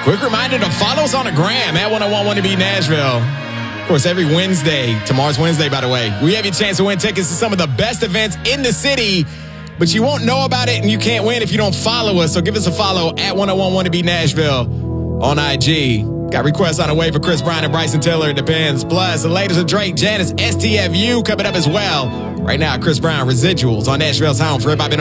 Quick reminder to follow us on the gram at 101 Wanna Be Nashville. Of course, every Wednesday, tomorrow's Wednesday, by the way, we have your chance to win tickets to some of the best events in the city, but you won't know about it and you can't win if you don't follow us. So give us a follow at 101 Wanna Be Nashville on IG. Got requests on the way for Chris Brown and Bryson Tiller. It depends. Plus, the latest with Drake, Janice, STFU coming up as well. Right now, Chris Brown, Residuals on Nashville's home for everybody.